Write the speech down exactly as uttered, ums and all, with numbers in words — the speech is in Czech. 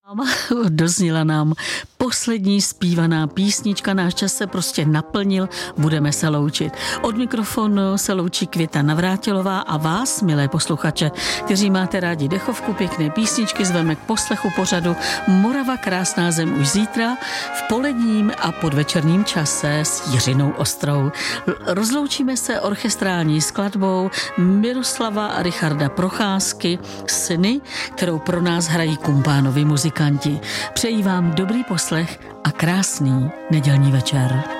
Dozněla nám poslední zpívaná písnička, náš čas se prostě naplnil, budeme se loučit. Od mikrofonu se loučí Květa Navrátilová a vás, milé posluchače, kteří máte rádi dechovku, pěkné písničky, zveme k poslechu pořadu Morava krásná zem už zítra v poledním a podvečerním čase s Jiřinou Ostrou. Rozloučíme se orchestrální skladbou Miroslava a Richarda Procházky Sny, kterou pro nás hrají kumpánovi muzikanti. Přeji vám dobrý poslech a krásný nedělní večer.